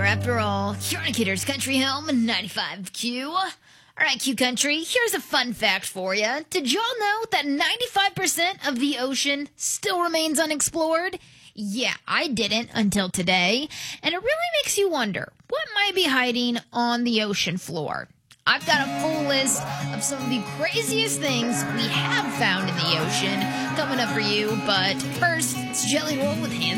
after all. You're on Kidder's Country Home, 95Q. All right, Q Country, here's a fun fact for you. Did y'all know that 95% of the ocean still remains unexplored? Yeah, I didn't until today. And it really makes you wonder, what might be hiding on the ocean floor? I've got a full list of some of the craziest things we have found in the ocean coming up for you. But first, it's Jelly Roll with Hands